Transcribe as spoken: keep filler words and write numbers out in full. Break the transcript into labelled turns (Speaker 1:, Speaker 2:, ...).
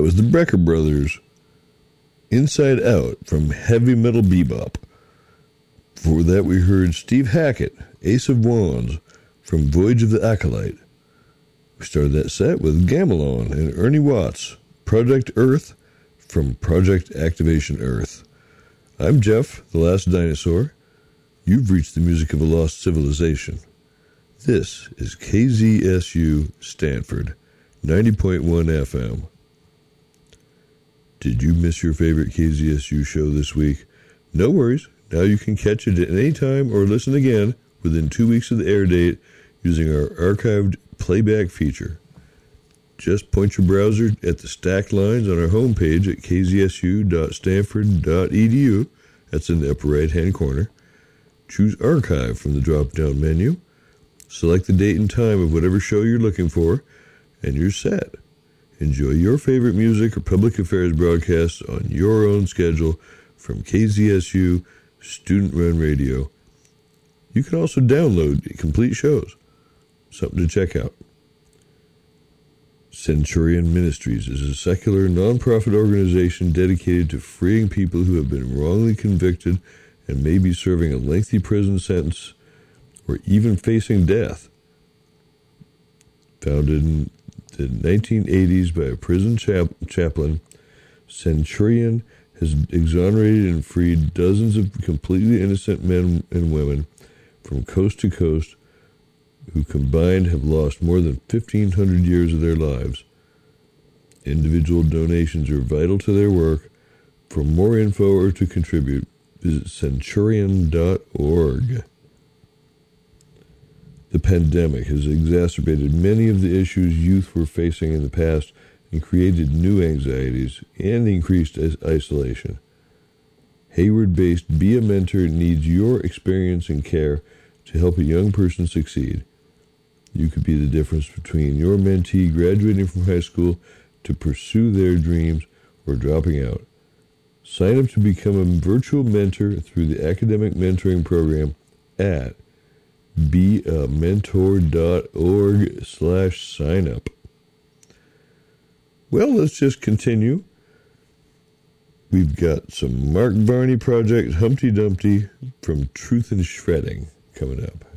Speaker 1: was the Brecker Brothers, Inside Out from Heavy Metal Bebop. Before that, we heard Steve Hackett, Ace of Wands, from Voyage of the Acolyte. We started that set with Gamelon and Ernie Watts, Project Earth, from Project Activation Earth. I'm Jeff, the Last Dinosaur. You've reached the music of a lost civilization. This is K Z S U Stanford, ninety point one F M. Did you miss your favorite K Z S U show this week? No worries. Now you can catch it at any time or listen again within two weeks of the air date using our archived playback feature. Just point your browser at the stacked lines on our homepage at k z s u dot stanford dot e d u. That's in the upper right-hand corner. Choose Archive from the drop-down menu. Select the date and time of whatever show you're looking for, and you're set. Enjoy your favorite music or public affairs broadcasts on your own schedule from K Z S U Student-Run Radio. You can also download complete shows. Something to check out. Centurion Ministries is a secular, non-profit organization dedicated to freeing people who have been wrongly convicted and may be serving a lengthy prison sentence or even facing death. Founded in the nineteen eighties by a prison chap- chaplain, Centurion has exonerated and freed dozens of completely innocent men and women from coast to coast who combined have lost more than fifteen hundred years of their lives. Individual donations are vital to their work. For more info or to contribute, visit centurion dot org. The pandemic has exacerbated many of the issues youth were facing in the past and created new anxieties and increased isolation. Hayward-based Be a Mentor needs your experience and care to help a young person succeed. You could be the difference between your mentee graduating from high school to pursue their dreams or dropping out. Sign up to become a virtual mentor through the academic mentoring program at be a mentor dot org slash sign up. Well, let's just continue. We've got some Mark Varney Project Humpty Dumpty from Truth in Shredding coming up.